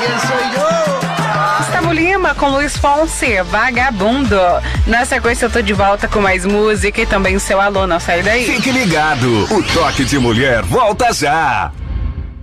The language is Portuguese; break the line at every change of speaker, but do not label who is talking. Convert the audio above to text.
Gustavo Lima com Luiz Fonsi, Vagabundo. Na sequência eu tô de volta com mais música e também o seu alô, não sai daí.
Fique ligado, o Toque de Mulher volta já.